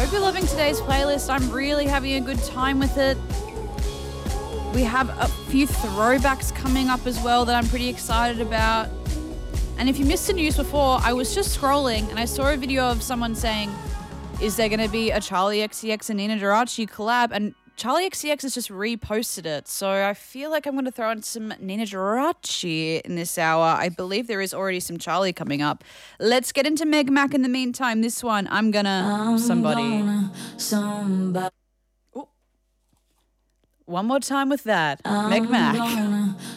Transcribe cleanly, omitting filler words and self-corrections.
Hope you're loving today's playlist. I'm really having a good time with it. We have a few throwbacks coming up as well that I'm pretty excited about. And if you missed the news before, I was just scrolling and I saw a video of someone saying, is there going to be a Charlie XCX and Nina Geraci collab? And Charlie XCX has just reposted it. So I feel like I'm going to throw in some Nina Geraci in this hour. I believe there is already some Charlie coming up. Let's get into Meg Mac in the meantime. This one, I'm gonna somebody. Ooh. One more time with that. Meg Mac.